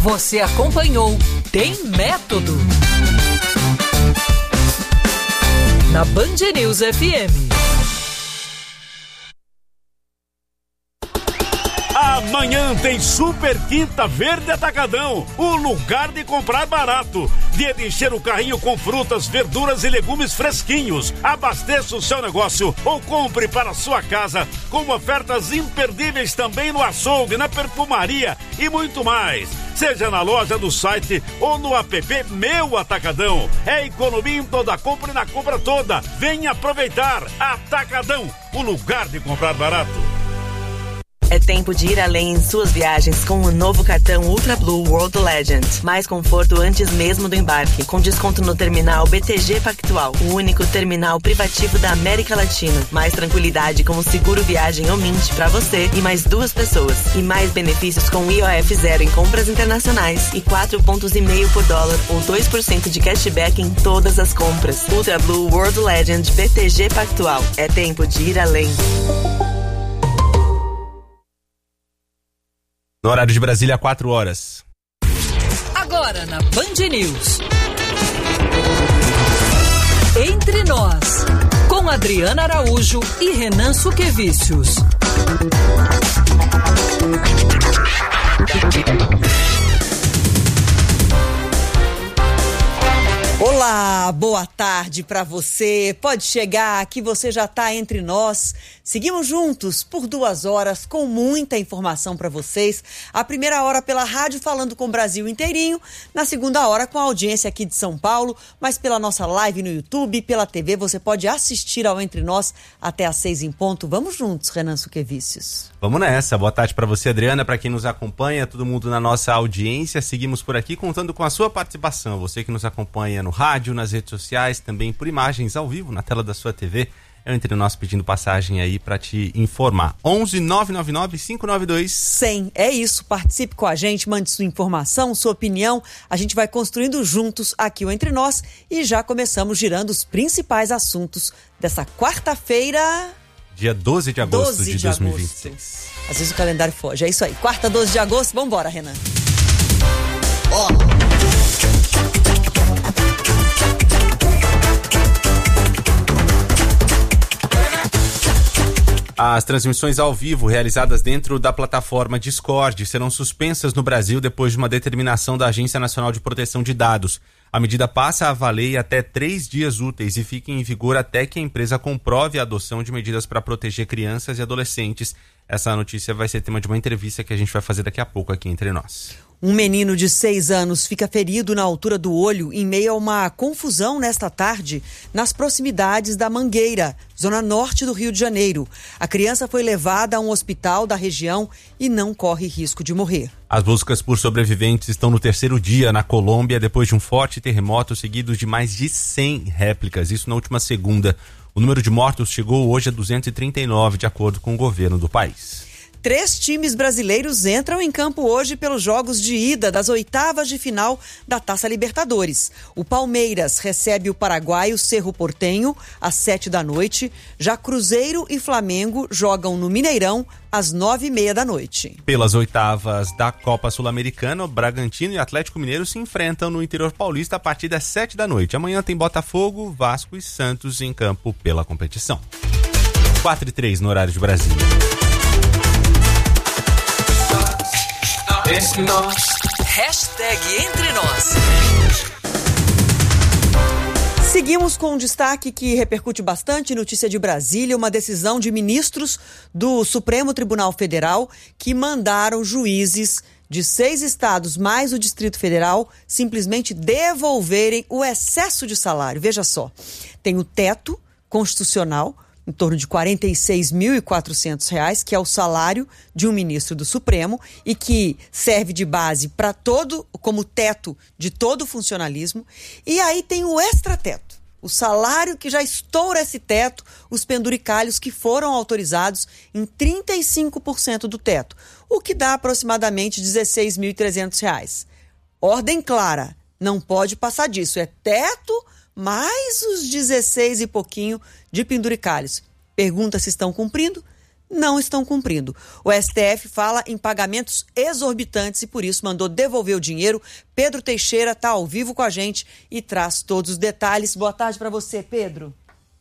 Você acompanhou Tem Método na Band News FM. Amanhã tem Super Quinta Verde Atacadão, o lugar de comprar barato. Dia de encher o carrinho com frutas, verduras e legumes fresquinhos. Abasteça o seu negócio ou compre para a sua casa, com ofertas imperdíveis também no açougue, na perfumaria e muito mais. Seja na loja, do site ou no app Meu Atacadão. É economia em toda compra e na compra toda. Venha aproveitar. Atacadão, o lugar de comprar barato. É tempo de ir além em suas viagens com o novo cartão Ultra Blue World Legend. Mais conforto antes mesmo do embarque, com desconto no terminal BTG Pactual, o único terminal privativo da América Latina. Mais tranquilidade com o seguro viagem Omint para você e mais 2 pessoas. E mais benefícios com IOF zero em compras internacionais e 4,5 pontos por dólar ou 2% de cashback em todas as compras. Ultra Blue World Legend BTG Pactual. É tempo de ir além. No horário de Brasília, 4 horas. Agora na Band News. Entre Nós, com Adriana Araújo e Renan Suquevicius. Olá, boa tarde para você. Pode chegar que você já está entre nós. Seguimos juntos por 2 horas com muita informação para vocês. A primeira hora pela rádio falando com o Brasil inteirinho. Na segunda hora com a audiência aqui de São Paulo, mas pela nossa live no YouTube, pela TV, você pode assistir ao Entre Nós até às 6 em ponto. Vamos juntos, Renan Suquevicius. Vamos nessa. Boa tarde para você, Adriana, para quem nos acompanha, todo mundo na nossa audiência. Seguimos por aqui contando com a sua participação. Você que nos acompanha no rádio, nas redes sociais, também por imagens ao vivo na tela da sua TV. É Entre Nós pedindo passagem aí para te informar. 11 999 592 100. É isso, participe com a gente, mande sua informação, sua opinião. A gente vai construindo juntos aqui o Entre Nós e já começamos girando os principais assuntos dessa quarta-feira. Dia 12 de agosto de 2026. Às vezes o calendário foge. É isso aí. Quarta, 12 de agosto. Vambora, Renan. As transmissões ao vivo realizadas dentro da plataforma Discord serão suspensas no Brasil depois de uma determinação da Agência Nacional de Proteção de Dados. A medida passa a valer até 3 dias úteis e fica em vigor até que a empresa comprove a adoção de medidas para proteger crianças e adolescentes. Essa notícia vai ser tema de uma entrevista que a gente vai fazer daqui a pouco aqui entre nós. Um menino de 6 anos fica ferido na altura do olho em meio a uma confusão nesta tarde nas proximidades da Mangueira, zona norte do Rio de Janeiro. A criança foi levada a um hospital da região e não corre risco de morrer. As buscas por sobreviventes estão no 3º dia na Colômbia depois de um forte terremoto seguido de mais de 100 réplicas, isso na última segunda. O número de mortos chegou hoje a 239, de acordo com o governo do país. 3 times brasileiros entram em campo hoje pelos jogos de ida das oitavas de final da Taça Libertadores. O Palmeiras recebe o paraguaio Cerro Porteño às 7 da noite. Já Cruzeiro e Flamengo jogam no Mineirão às 9h30 da noite. Pelas oitavas da Copa Sul-Americana, o Bragantino e Atlético Mineiro se enfrentam no interior paulista a partir das 7 da noite. Amanhã tem Botafogo, Vasco e Santos em campo pela competição. 4h03 no horário de Brasília. Entre nós. Hashtag Entre Nós. Seguimos com um destaque que repercute bastante, notícia de Brasília, uma decisão de ministros do Supremo Tribunal Federal que mandaram juízes de 6 estados mais o Distrito Federal simplesmente devolverem o excesso de salário. Veja só, tem o teto constitucional, em torno de R$ 46.400, que é o salário de um ministro do Supremo e que serve de base para todo, como teto de todo o funcionalismo. E aí tem o extrateto, o salário que já estoura esse teto, os penduricalhos que foram autorizados em 35% do teto, o que dá aproximadamente R$ 16.300. Ordem clara, não pode passar disso, é teto mais os 16 e pouquinho de penduricalhos. Pergunta se estão cumprindo? não estão cumprindo. O STF fala em pagamentos exorbitantes e por isso mandou devolver o dinheiro. Pedro Teixeira está ao vivo com a gente e traz todos os detalhes. Boa tarde para você, Pedro.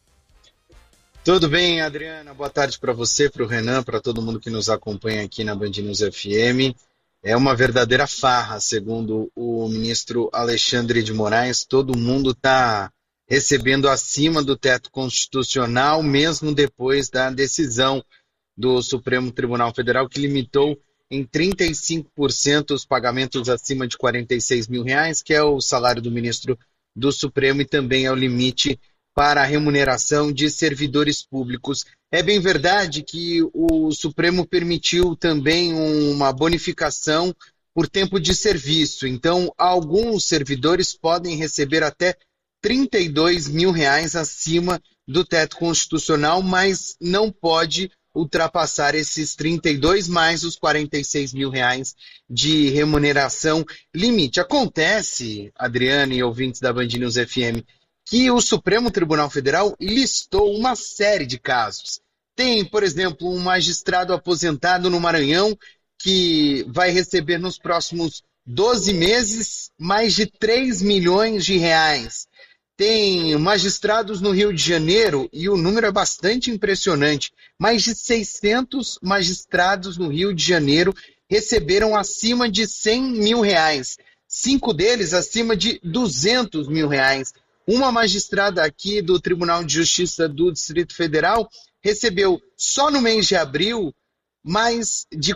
Tudo bem, Adriana? Boa tarde para você, para o Renan, para todo mundo que nos acompanha aqui na Band News FM. É uma verdadeira farra, segundo o ministro Alexandre de Moraes. Todo mundo está recebendo acima do teto constitucional, mesmo depois da decisão do Supremo Tribunal Federal, que limitou em 35% os pagamentos acima de R$46 mil, que é o salário do ministro do Supremo e também é o limite para a remuneração de servidores públicos. É bem verdade que o Supremo permitiu também uma bonificação por tempo de serviço. Então, alguns servidores podem receber até R$32 mil acima do teto constitucional, mas não pode ultrapassar esses 32 mais os R$46 mil de remuneração limite. Acontece, Adriana e ouvintes da Band News FM, que o Supremo Tribunal Federal listou uma série de casos. Tem, por exemplo, um magistrado aposentado no Maranhão que vai receber nos próximos 12 meses mais de R$3 milhões. Tem magistrados no Rio de Janeiro, e o número é bastante impressionante, mais de 600 magistrados no Rio de Janeiro receberam acima de R$100 mil. 5 deles acima de R$200 mil. Uma magistrada aqui do Tribunal de Justiça do Distrito Federal recebeu, só no mês de abril, mais de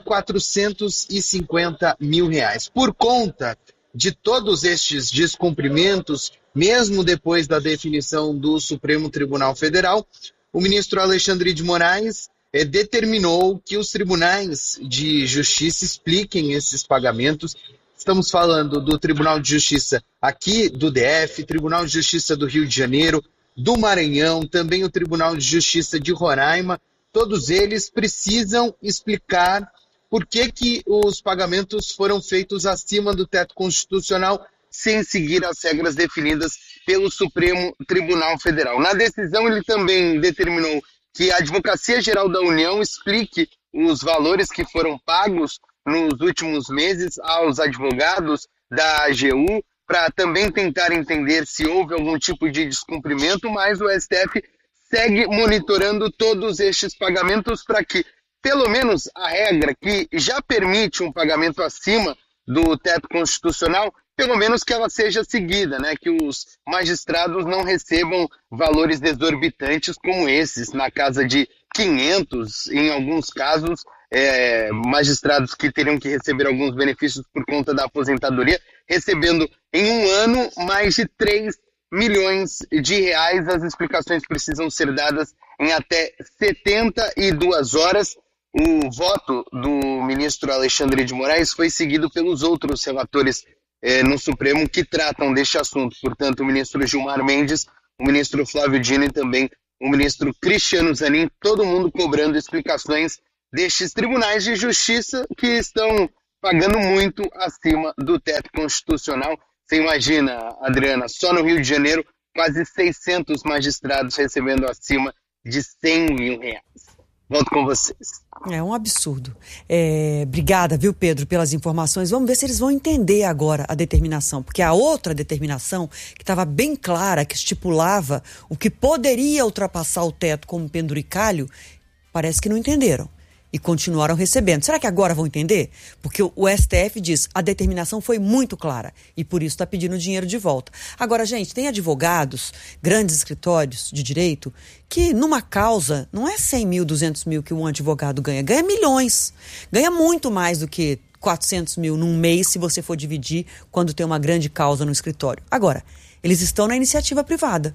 R$450 mil. Por conta de todos estes descumprimentos, mesmo depois da definição do Supremo Tribunal Federal, o ministro Alexandre de Moraes determinou que os tribunais de justiça expliquem esses pagamentos. Estamos falando do Tribunal de Justiça aqui do DF, Tribunal de Justiça do Rio de Janeiro, do Maranhão, também o Tribunal de Justiça de Roraima. Todos eles precisam explicar por que os pagamentos foram feitos acima do teto constitucional sem seguir as regras definidas pelo Supremo Tribunal Federal. Na decisão, ele também determinou que a Advocacia Geral da União explique os valores que foram pagos nos últimos meses aos advogados da AGU, para também tentar entender se houve algum tipo de descumprimento, mas o STF segue monitorando todos estes pagamentos para que, pelo menos, a regra que já permite um pagamento acima do teto constitucional, pelo menos que ela seja seguida, né? Que os magistrados não recebam valores exorbitantes como esses, na casa de 500, em alguns casos, magistrados que teriam que receber alguns benefícios por conta da aposentadoria, recebendo em um ano mais de R$3 milhões. As explicações precisam ser dadas em até 72 horas. O voto do ministro Alexandre de Moraes foi seguido pelos outros relatores no Supremo que tratam deste assunto. Portanto, o ministro Gilmar Mendes, o ministro Flávio Dino e também o ministro Cristiano Zanin, todo mundo cobrando explicações destes tribunais de justiça que estão pagando muito acima do teto constitucional. Você imagina, Adriana, só no Rio de Janeiro, quase 600 magistrados recebendo acima de R$100 mil. Volto com vocês. É um absurdo. Obrigada, viu, Pedro, pelas informações. Vamos ver se eles vão entender agora a determinação, porque a outra determinação, que estava bem clara, que estipulava o que poderia ultrapassar o teto como penduricalho, parece que não entenderam e continuaram recebendo. Será que agora vão entender? Porque o STF diz, a determinação foi muito clara e por isso está pedindo o dinheiro de volta. Agora, gente, tem advogados, grandes escritórios de direito, que numa causa, não é 100 mil, 200 mil que um advogado ganha, ganha milhões. Ganha muito mais do que 400 mil num mês, se você for dividir quando tem uma grande causa no escritório. Agora, eles estão na iniciativa privada.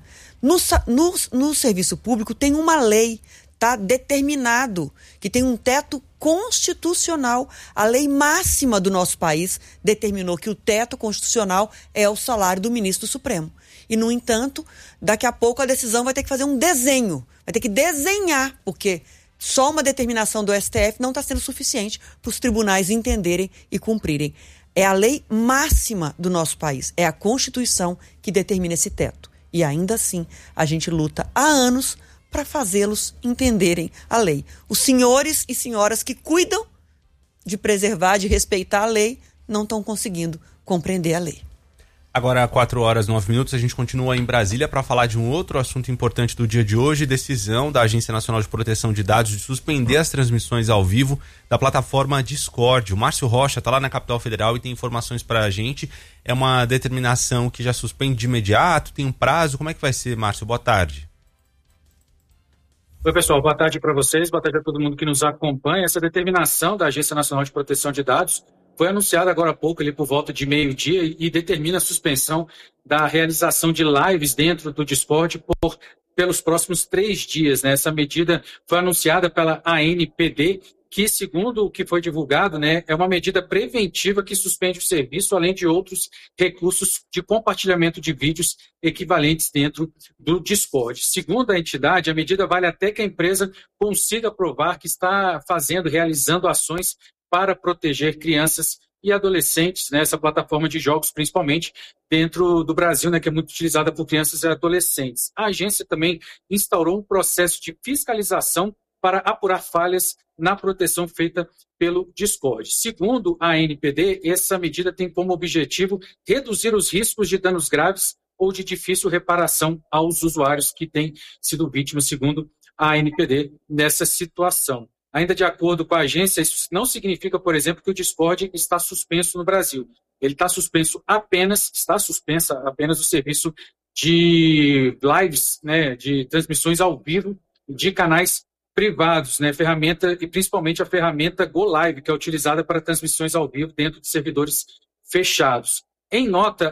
No serviço público tem uma lei, está determinado que tem um teto constitucional. A lei máxima do nosso país determinou que o teto constitucional é o salário do ministro do Supremo. E, no entanto, daqui a pouco a decisão vai ter que fazer um desenho, vai ter que desenhar, porque só uma determinação do STF não está sendo suficiente para os tribunais entenderem e cumprirem. É a lei máxima do nosso país, é a Constituição que determina esse teto. E ainda assim, a gente luta há anos para fazê-los entenderem a lei. Os senhores e senhoras que cuidam de preservar, de respeitar a lei, não estão conseguindo compreender a lei. Agora, 4h09, a gente continua em Brasília para falar de um outro assunto importante do dia de hoje, decisão da Agência Nacional de Proteção de Dados de suspender as transmissões ao vivo da plataforma Discord. O Márcio Rocha está lá na capital federal e tem informações para a gente. É uma determinação que já suspende de imediato, tem um prazo, como é que vai ser, Márcio? Boa tarde. Oi, pessoal, boa tarde para vocês, boa tarde a todo mundo que nos acompanha. Essa determinação da Agência Nacional de Proteção de Dados foi anunciada agora há pouco, ali por volta de meio-dia, e determina a suspensão da realização de lives dentro do Discord pelos próximos 3 dias. Né? Essa medida foi anunciada pela ANPD, que, segundo o que foi divulgado, né, é uma medida preventiva que suspende o serviço, além de outros recursos de compartilhamento de vídeos equivalentes dentro do Discord. Segundo a entidade, a medida vale até que a empresa consiga provar que está realizando ações para proteger crianças e adolescentes, né, essa plataforma de jogos, principalmente dentro do Brasil, né, que é muito utilizada por crianças e adolescentes. A agência também instaurou um processo de fiscalização para apurar falhas na proteção feita pelo Discord. Segundo a ANPD, essa medida tem como objetivo reduzir os riscos de danos graves ou de difícil reparação aos usuários que têm sido vítimas, segundo a ANPD, nessa situação. Ainda de acordo com a agência, isso não significa, por exemplo, que o Discord está suspenso no Brasil. Ele está suspensa apenas o serviço de lives, né, de transmissões ao vivo de canais privados, né, e principalmente a ferramenta GoLive, que é utilizada para transmissões ao vivo dentro de servidores fechados. Em nota,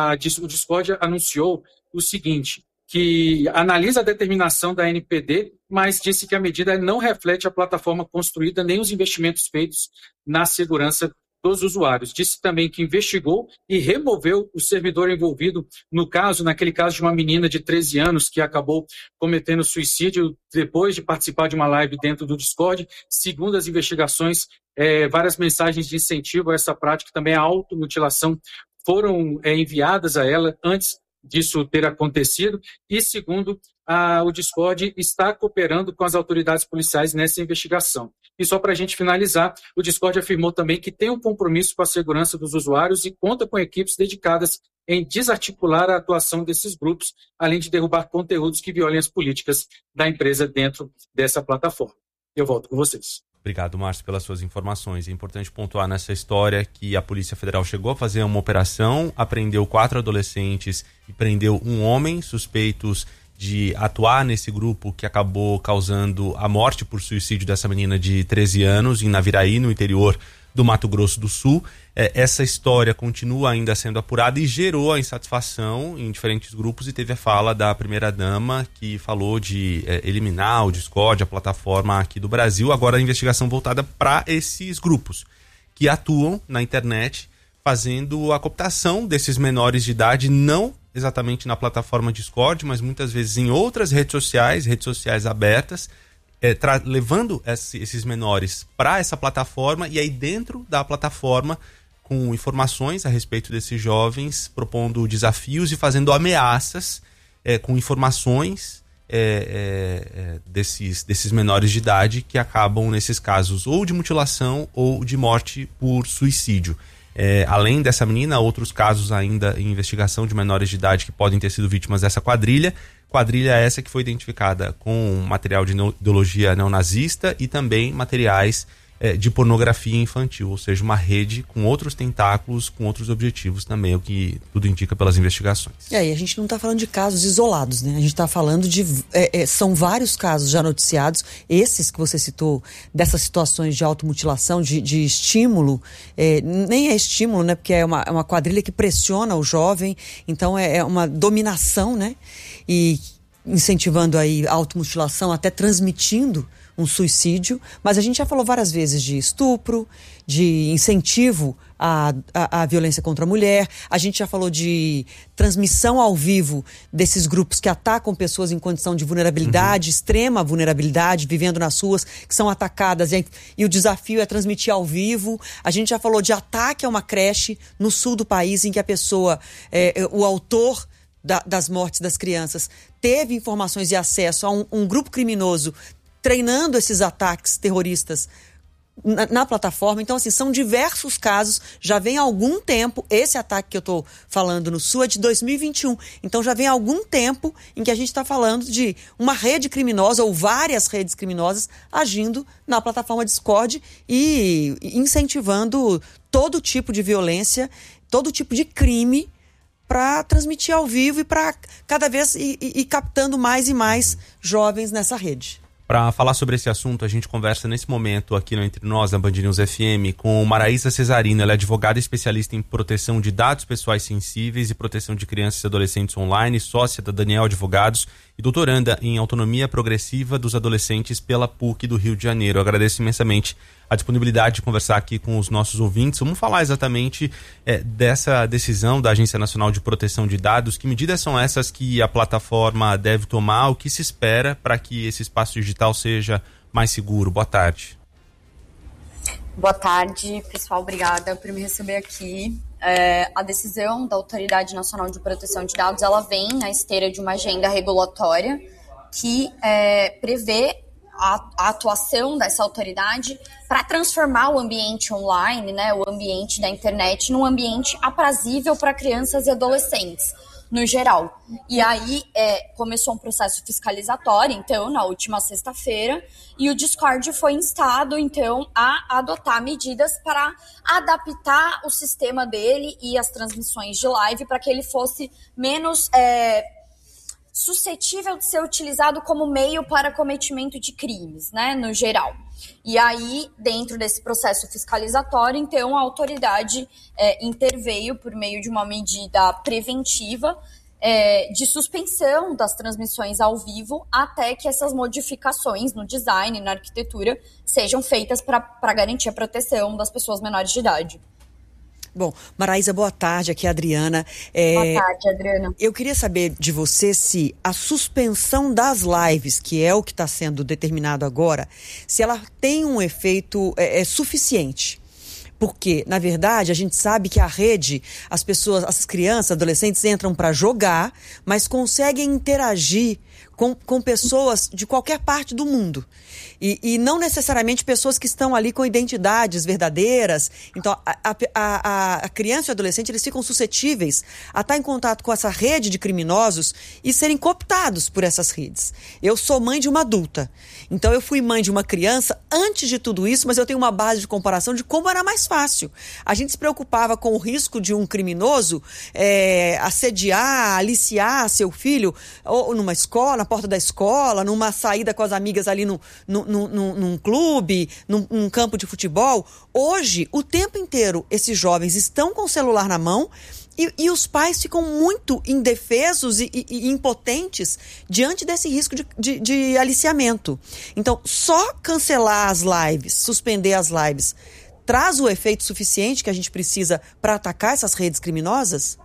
o Discord anunciou o seguinte, que analisa a determinação da ANPD, mas disse que a medida não reflete a plataforma construída nem os investimentos feitos na segurança dos usuários. Disse também que investigou e removeu o servidor envolvido naquele caso de uma menina de 13 anos que acabou cometendo suicídio depois de participar de uma live dentro do Discord. Segundo as investigações, várias mensagens de incentivo a essa prática, também a automutilação, foram enviadas a ela antes disso ter acontecido, e segundo o Discord está cooperando com as autoridades policiais nessa investigação. E só para a gente finalizar, o Discord afirmou também que tem um compromisso com a segurança dos usuários e conta com equipes dedicadas em desarticular a atuação desses grupos, além de derrubar conteúdos que violem as políticas da empresa dentro dessa plataforma. Eu volto com vocês. Obrigado, Márcio, pelas suas informações. É importante pontuar nessa história que a Polícia Federal chegou a fazer uma operação, apreendeu 4 adolescentes e prendeu um homem suspeitos de atuar nesse grupo que acabou causando a morte por suicídio dessa menina de 13 anos em Naviraí, no interior do Mato Grosso do Sul. Essa história continua ainda sendo apurada e gerou a insatisfação em diferentes grupos, e teve a fala da primeira-dama que falou de eliminar o Discord, a plataforma aqui do Brasil. Agora a investigação voltada para esses grupos que atuam na internet fazendo a cooptação desses menores de idade, não exatamente na plataforma Discord, mas muitas vezes em outras redes sociais abertas, levando esses menores para essa plataforma, e aí dentro da plataforma com informações a respeito desses jovens, propondo desafios e fazendo ameaças com informações desses menores de idade que acabam nesses casos ou de mutilação ou de morte por suicídio. Além dessa menina, outros casos ainda em investigação de menores de idade que podem ter sido vítimas dessa quadrilha essa que foi identificada com material de ideologia neonazista e também materiais de pornografia infantil, ou seja, uma rede com outros tentáculos, com outros objetivos também, o que tudo indica pelas investigações. E aí, a gente não está falando de casos isolados, né? A gente está falando de... são vários casos já noticiados, esses que você citou, dessas situações de automutilação, de estímulo, nem é estímulo, né? Porque é uma quadrilha que pressiona o jovem, então é uma dominação, né? E incentivando aí a automutilação, até transmitindo um suicídio, mas a gente já falou várias vezes de estupro, de incentivo à violência contra a mulher, a gente já falou de transmissão ao vivo desses grupos que atacam pessoas em condição de vulnerabilidade, extrema vulnerabilidade, vivendo nas ruas, que são atacadas, e o desafio é transmitir ao vivo. A gente já falou de ataque a uma creche no sul do país, em que a pessoa, o autor das mortes das crianças teve informações e acesso a um grupo criminoso treinando esses ataques terroristas na plataforma. Então, assim, são diversos casos, já vem há algum tempo. Esse ataque que eu estou falando no Sul é de 2021, então já vem há algum tempo em que a gente está falando de uma rede criminosa ou várias redes criminosas agindo na plataforma Discord e incentivando todo tipo de violência, todo tipo de crime para transmitir ao vivo e para cada vez ir captando mais e mais jovens nessa rede. Para falar sobre esse assunto, a gente conversa nesse momento aqui no Entre Nós, na Band News FM, com Maraísa Cesarino. Ela é advogada especialista em proteção de dados pessoais sensíveis e proteção de crianças e adolescentes online, sócia da Daniel Advogados e doutoranda em autonomia progressiva dos adolescentes pela PUC do Rio de Janeiro. Eu agradeço imensamente a disponibilidade de conversar aqui com os nossos ouvintes. Vamos falar exatamente dessa decisão da Agência Nacional de Proteção de Dados. Que medidas são essas que a plataforma deve tomar? O que se espera para que esse espaço digital seja mais seguro? Boa tarde. Boa tarde, pessoal. Obrigada por me receber aqui. A decisão da Autoridade Nacional de Proteção de Dados, ela vem na esteira de uma agenda regulatória que prevê a atuação dessa autoridade para transformar o ambiente online, né, o ambiente da internet, num ambiente aprazível para crianças e adolescentes, no geral. E aí começou um processo fiscalizatório, então, na última sexta-feira, e o Discord foi instado, então, a adotar medidas para adaptar o sistema dele e as transmissões de live para que ele fosse menos suscetível de ser utilizado como meio para cometimento de crimes, né, no geral. E aí, dentro desse processo fiscalizatório, então, a autoridade interveio por meio de uma medida preventiva de suspensão das transmissões ao vivo até que essas modificações no design, na arquitetura, sejam feitas para garantir a proteção das pessoas menores de idade. Bom, Maraísa, boa tarde, aqui é a Adriana. Boa tarde, Adriana. Eu queria saber de você se a suspensão das lives, que é o que está sendo determinado agora, se ela tem um efeito suficiente. Porque, na verdade, a gente sabe que a rede, as pessoas, as crianças, adolescentes entram para jogar, mas conseguem interagir com pessoas de qualquer parte do mundo. E não necessariamente pessoas que estão ali com identidades verdadeiras. Então, a criança e o adolescente, eles ficam suscetíveis a estar em contato com essa rede de criminosos e serem cooptados por essas redes. Eu sou mãe de uma adulta. Então, eu fui mãe de uma criança antes de tudo isso, mas eu tenho uma base de comparação de como era mais fácil. A gente se preocupava com o risco de um criminoso assediar, aliciar seu filho ou numa escola, na porta da escola, numa saída com as amigas ali num clube, num campo de futebol. Hoje, o tempo inteiro, esses jovens estão com o celular na mão e os pais ficam muito indefesos e impotentes diante desse risco de aliciamento. Então, só cancelar as lives, suspender as lives, traz o efeito suficiente que a gente precisa para atacar essas redes criminosas?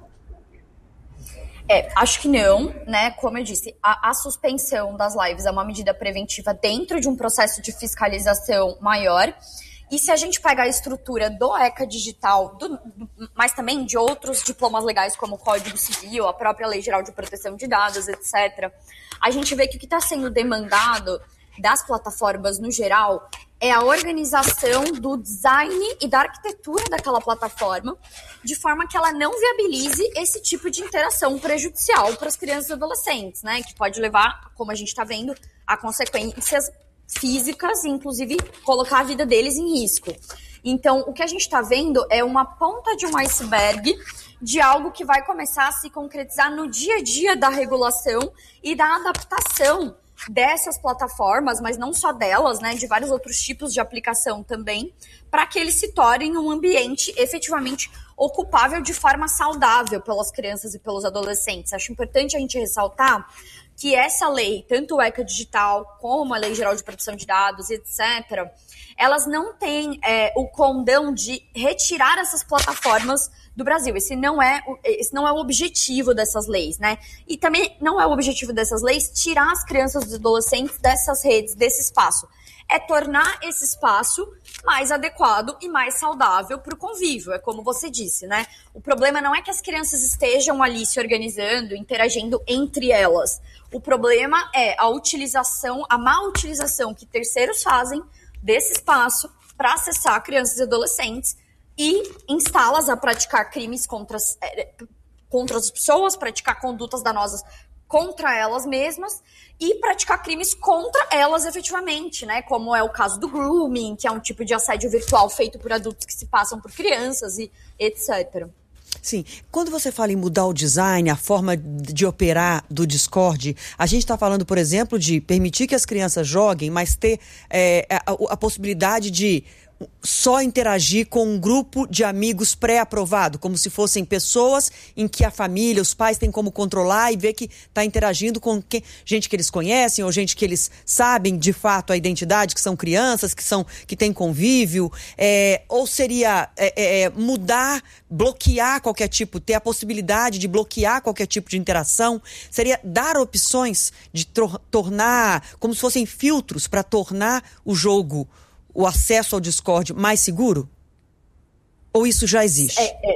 Acho que não, né? Como eu disse, a suspensão das lives é uma medida preventiva dentro de um processo de fiscalização maior. E se a gente pegar a estrutura do ECA Digital, mas também de outros diplomas legais como o Código Civil, a própria Lei Geral de Proteção de Dados, etc., a gente vê que o que está sendo demandado das plataformas no geral é a organização do design e da arquitetura daquela plataforma, de forma que ela não viabilize esse tipo de interação prejudicial para as crianças e adolescentes, né? Que pode levar, como a gente está vendo, a consequências físicas e, inclusive, colocar a vida deles em risco. Então, o que a gente está vendo é uma ponta de um iceberg de algo que vai começar a se concretizar no dia a dia da regulação e da adaptação dessas plataformas, mas não só delas, né, de vários outros tipos de aplicação também, para que eles se tornem um ambiente efetivamente ocupável de forma saudável pelas crianças e pelos adolescentes. Acho importante a gente ressaltar que essa lei, tanto o ECA Digital como a Lei Geral de Proteção de Dados, etc., elas não têm o condão de retirar essas plataformas do Brasil. Esse não é o objetivo dessas leis, né? E também não é o objetivo dessas leis tirar as crianças e os adolescentes dessas redes, desse espaço. é tornar esse espaço mais adequado e mais saudável para o convívio. É como você disse, né? O problema não é que as crianças estejam ali se organizando, interagindo entre elas. O problema é a má utilização que terceiros fazem desse espaço para acessar crianças e adolescentes e instá-las a praticar crimes contra as pessoas, praticar condutas danosas contra elas mesmas e praticar crimes contra elas efetivamente, né? Como é o caso do grooming, que é um tipo de assédio virtual feito por adultos que se passam por crianças e etc. Sim. Quando você fala em mudar o design, a forma de operar do Discord, a gente está falando, por exemplo, de permitir que as crianças joguem, mas ter a possibilidade de só interagir com um grupo de amigos pré-aprovado, como se fossem pessoas em que a família, os pais têm como controlar e ver que está interagindo com gente que eles conhecem ou gente que eles sabem de fato a identidade, que são crianças, que têm convívio, ou seria mudar, bloquear qualquer tipo, ter a possibilidade de bloquear qualquer tipo de interação, seria dar opções de tornar, como se fossem filtros para tornar o jogo, o acesso ao Discord mais seguro? Ou isso já existe?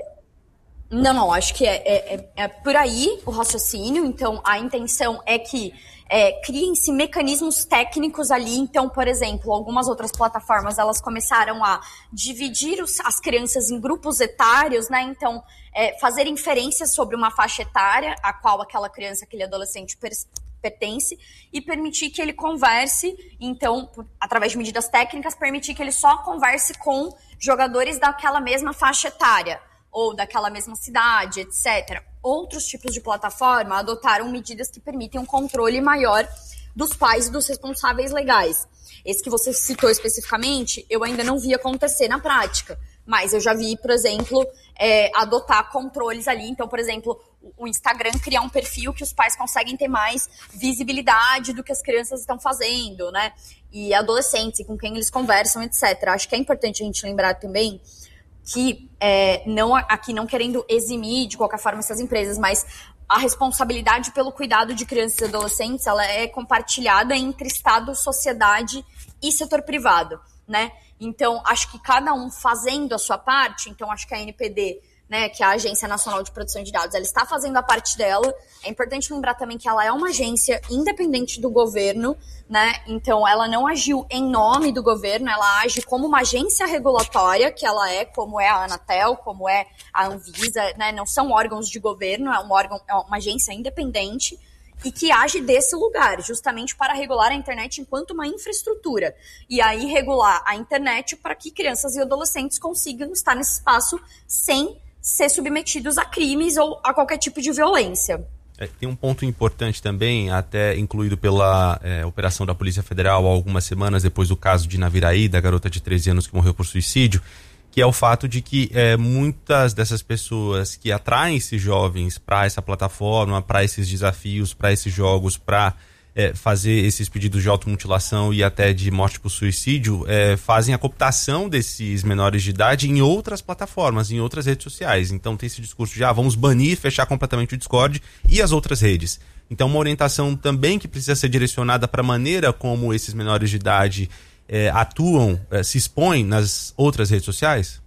Não, acho que é por aí o raciocínio. Então, a intenção é que criem-se mecanismos técnicos ali. Então, por exemplo, algumas outras plataformas, elas começaram a dividir as crianças em grupos etários, né? Então, fazer inferências sobre uma faixa etária a qual aquela criança, aquele adolescente pertence e permitir que ele converse, então, através de medidas técnicas, permitir que ele só converse com jogadores daquela mesma faixa etária ou daquela mesma cidade, etc. Outros tipos de plataforma adotaram medidas que permitem um controle maior dos pais e dos responsáveis legais. Esse que você citou especificamente, eu ainda não vi acontecer na prática, mas eu já vi, por exemplo, adotar controles ali. Então, por exemplo, o Instagram criar um perfil que os pais conseguem ter mais visibilidade do que as crianças estão fazendo, né? E adolescentes, e com quem eles conversam, etc. Acho que é importante a gente lembrar também que, aqui não querendo eximir de qualquer forma essas empresas, mas a responsabilidade pelo cuidado de crianças e adolescentes, ela é compartilhada entre Estado, sociedade e setor privado, né? Então, acho que cada um fazendo a sua parte, então acho que a ANPD, né, que é a Agência Nacional de Proteção de Dados, ela está fazendo a parte dela. É importante lembrar também que ela é uma agência independente do governo, né? Então, ela não agiu em nome do governo, ela age como uma agência regulatória, que ela é, como é a Anatel, como é a Anvisa, né? Não são órgãos de governo, é uma agência independente e que age desse lugar, justamente para regular a internet enquanto uma infraestrutura. E aí regular a internet para que crianças e adolescentes consigam estar nesse espaço sem ser submetidos a crimes ou a qualquer tipo de violência. Tem um ponto importante também, até incluído pela operação da Polícia Federal há algumas semanas depois do caso de Naviraí, da garota de 13 anos que morreu por suicídio, que é o fato de que muitas dessas pessoas que atraem esses jovens para essa plataforma, para esses desafios, para esses jogos, para fazer esses pedidos de automutilação e até de morte por suicídio, fazem a cooptação desses menores de idade em outras plataformas, em outras redes sociais. Então tem esse discurso de vamos banir, fechar completamente o Discord e as outras redes. Então uma orientação também que precisa ser direcionada para a maneira como esses menores de idade atuam, se expõem nas outras redes sociais?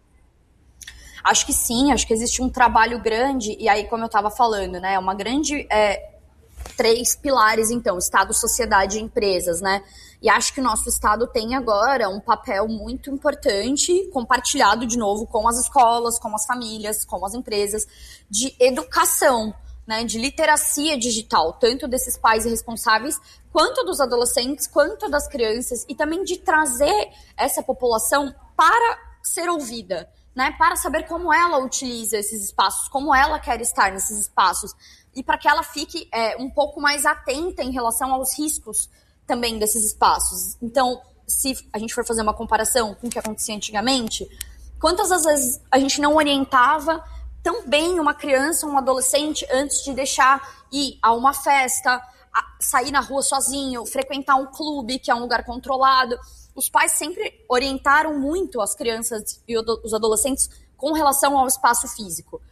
Acho que sim, acho que existe um trabalho grande, e aí, como eu estava falando, né, uma grande... 3 pilares, então, Estado, sociedade e empresas, né? E acho que o nosso Estado tem agora um papel muito importante, compartilhado, de novo, com as escolas, com as famílias, com as empresas, de educação, né, de literacia digital, tanto desses pais responsáveis, quanto dos adolescentes, quanto das crianças, e também de trazer essa população para ser ouvida, né, para saber como ela utiliza esses espaços, como ela quer estar nesses espaços, e para que ela fique um pouco mais atenta em relação aos riscos também desses espaços. Então, se a gente for fazer uma comparação com o que acontecia antigamente, quantas vezes a gente não orientava tão bem uma criança, um adolescente, antes de deixar ir a uma festa, sair na rua sozinho, frequentar um clube, que é um lugar controlado. Os pais sempre orientaram muito as crianças e os adolescentes com relação ao espaço físico.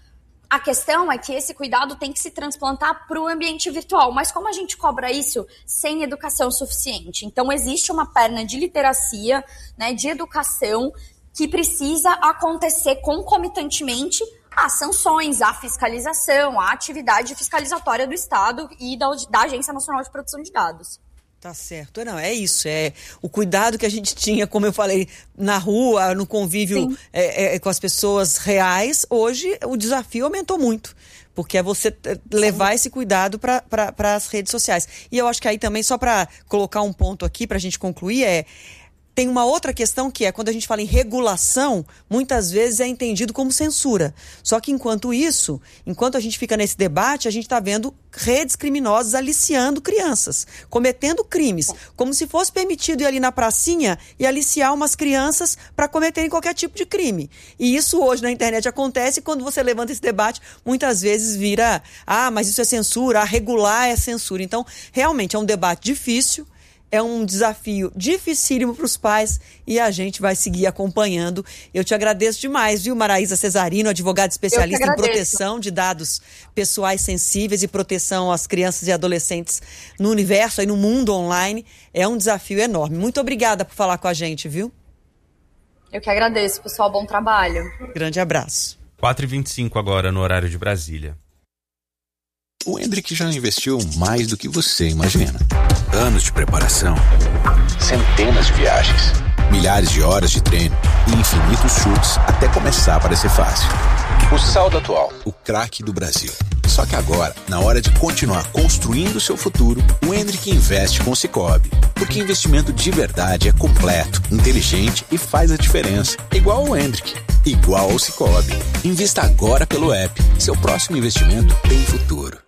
A questão é que esse cuidado tem que se transplantar para o ambiente virtual. Mas como a gente cobra isso sem educação suficiente? Então, existe uma perna de literacia, né, de educação, que precisa acontecer concomitantemente às sanções, à fiscalização, à atividade fiscalizatória do Estado e da Agência Nacional de Proteção de Dados. Tá certo. Não, é isso. É o cuidado que a gente tinha, como eu falei, na rua, no convívio com as pessoas reais. Hoje, o desafio aumentou muito. Porque é você levar esse cuidado para as redes sociais. E eu acho que aí também, só para colocar um ponto aqui, para a gente concluir, tem uma outra questão que é, quando a gente fala em regulação, muitas vezes é entendido como censura. Só que enquanto a gente fica nesse debate, a gente está vendo redes criminosas aliciando crianças, cometendo crimes, como se fosse permitido ir ali na pracinha e aliciar umas crianças para cometerem qualquer tipo de crime. E isso hoje na internet acontece, e quando você levanta esse debate, muitas vezes vira, mas isso é censura, regular é censura. Então, realmente é um debate difícil. É um desafio dificílimo para os pais e a gente vai seguir acompanhando. Eu te agradeço demais, viu, Maraísa Cesarino, advogada especialista em proteção de dados pessoais sensíveis e proteção às crianças e adolescentes no universo e no mundo online. É um desafio enorme. Muito obrigada por falar com a gente, viu? Eu que agradeço, pessoal. Bom trabalho. Grande abraço. 4h25 agora no horário de Brasília. O Hendrick já investiu mais do que você imagina. Anos de preparação, centenas de viagens, milhares de horas de treino e infinitos chutes até começar a parecer fácil. O saldo atual, o craque do Brasil. Só que agora, na hora de continuar construindo o seu futuro, o Hendrick investe com o Sicoob. Porque investimento de verdade é completo, inteligente e faz a diferença. Igual ao Hendrick, igual ao Sicoob. Invista agora pelo app. Seu próximo investimento tem futuro.